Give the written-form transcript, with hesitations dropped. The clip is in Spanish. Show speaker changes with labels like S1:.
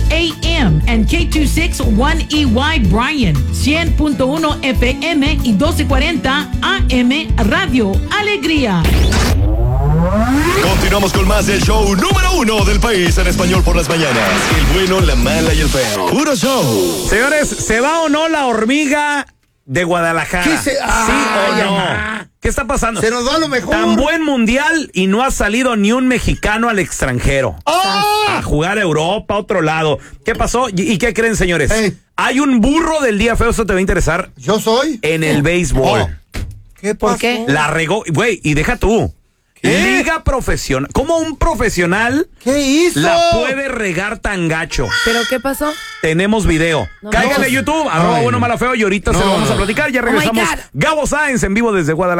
S1: AM and K261EY Bryan, 100.1 FM y 1240 AM Radio Alegría.
S2: Continuamos con más del show número 1 del país en español por las mañanas. El bueno, la mala y el feo. Puro show.
S3: Señores, ¿se va o no la hormiga de Guadalajara? ¿Sí o no? ¿Qué está pasando?
S4: Se nos va lo mejor.
S3: Tan buen mundial y no ha salido ni un mexicano al extranjero. A jugar a Europa, a otro lado. ¿Qué pasó? ¿Y qué creen, señores? Hay un burro del día feo, eso te va a interesar.
S4: ¿Yo soy?
S3: En el béisbol.
S4: ¿Qué pasó?
S1: ¿Por qué?
S3: La regó, güey, y deja tú. Liga profesional. ¿Cómo un profesional
S4: ¿Qué hizo?
S3: la puede regar tan gacho?
S5: ¿Pero qué pasó?
S3: Tenemos video. Cáiganle a YouTube, @bueno, mala, feo, y ahorita se lo vamos a platicar. Ya regresamos.
S5: God.
S3: Gabo Sáenz en vivo desde Guadalajara.